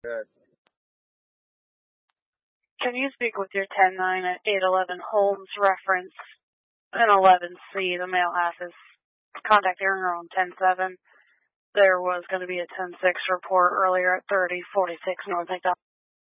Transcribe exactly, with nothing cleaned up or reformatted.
Good. Can you speak with your ten nine at eight eleven Holmes reference in eleven C? The male has his contact error on ten seven. There was going to be a ten six report earlier at thirty forty-six North McDonald.